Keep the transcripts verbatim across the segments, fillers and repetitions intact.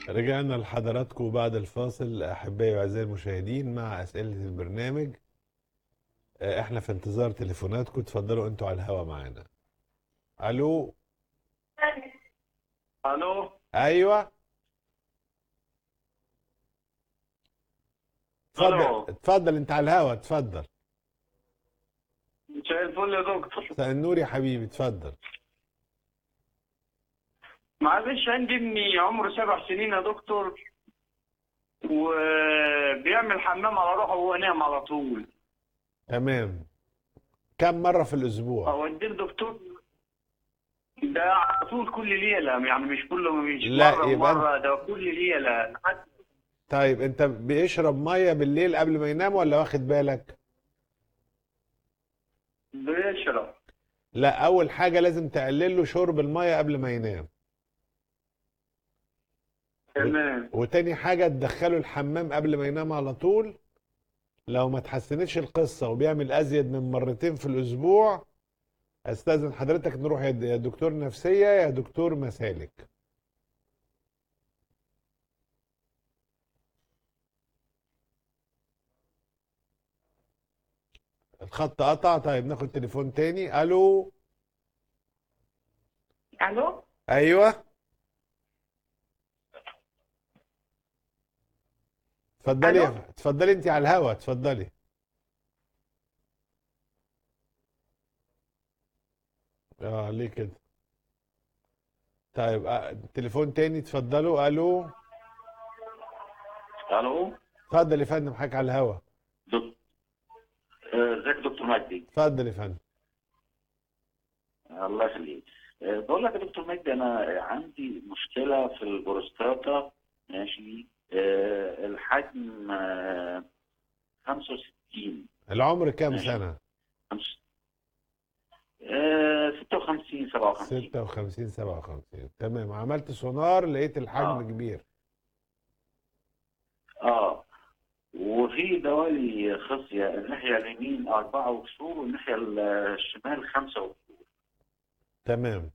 رجعنا لحضراتكم بعد الفاصل أحبائي وأعزائي المشاهدين مع أسئلة البرنامج. آه، احنا في انتظار تليفوناتكم، اتفضلوا انتوا على الهوا معانا. الو. الو. ايوه. اتفضل الو. اتفضل انت على الهوا، اتفضل. مساء الفل يا دكتور. مساء النور يا حبيبي، اتفضل. معلش، عندي ابني عمره سبع سنين يا دكتور، وبيعمل حمام على روحه وهو نايم على طول. تمام. كم مرة في الأسبوع؟ اوديه الدكتور ده على طول كل ليله، يعني مش كل مش لا مره يبقى انت. ومره، ده كل ليله لحد. طيب انت بيشرب مية بالليل قبل ما ينام ولا واخد بالك؟ بيشرب. لا، أول حاجة لازم تقلل له شرب المية قبل ما ينام. و... تمام. وتاني حاجة تدخله الحمام قبل ما ينام على طول. لو ما تحسنتش القصة وبيعمل أزيد من مرتين في الأسبوع، أستاذن حضرتك نروح يا يا دكتور نفسية يا دكتور مسالك. الخط قطع. طيب ناخد تليفون تاني. ألو. الو. أيوه. اتفضلي الو. يا- اتفضلي انت على الهوا، اتفضلي. اه ليه كده؟ طيب آه، تليفون تاني، اتفضلوا. ألو. الو. اتفضل يا فندم، حضرتك على الهوا. دك- آه، ازيك يا دكتور مجدي؟ اتفضل يا فندم. الله يخليك. آه، بقول لك يا دكتور مجدي، انا عندي مشكله في البروستاتا. ماشي. آه، الحجم آه، خمسة وستين. العمر كام ماشي. سنة؟ خمس- آه، ستة وخمسين سبعة وخمسين. ستة وخمسين سبعة وخمسين. تمام. عملت سونار لقيت الحجم اه كبير. اه وفي دوالي خصية، الناحية اليمين أربعة وكسور والناحية الشمال خمسة وكسور. تمام.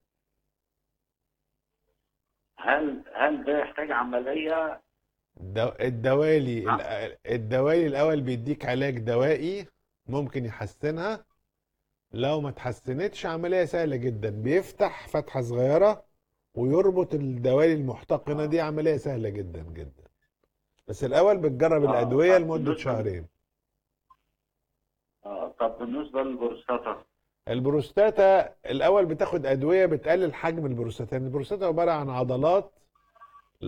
هل هل ده يحتاج عملية؟ الدو- الدوالي ع- ال- الدوالي الأول بيديك علاج دوائي ممكن يحسنها. لو ما تحسنتش عملية سهلة جدا، بيفتح فتحة صغيرة ويربط الدوالي المحتقنة اه دي. عملية سهلة جدا جدا. بس الأول بتجرب اه الأدوية طب لمدة بالنسبة شهرين. اه طب بالنسبة للبروستاتا. البروستاتا الأول بتاخد أدوية بتقلل حجم البروستاتا، يعني البروستاتا عبارة عن عضلات